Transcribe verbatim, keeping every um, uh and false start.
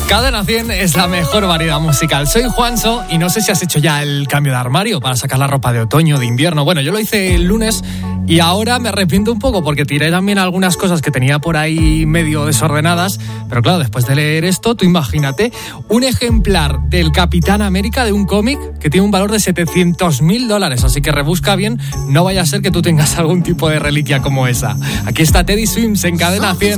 Cadena cien es la mejor variedad musical. Soy Juanso y no sé si has hecho ya el cambio de armario para sacar la ropa de otoño, de invierno. Bueno, yo lo hice el lunes y ahora me arrepiento un poco porque tiré también algunas cosas que tenía por ahí medio desordenadas. Pero claro, después de leer esto, tú imagínate un ejemplar del Capitán América de un cómic que tiene un valor de setecientos mil dólares. Así que rebusca bien, no vaya a ser que tú tengas algún tipo de reliquia como esa. Aquí está Teddy Swims en Cadena cien.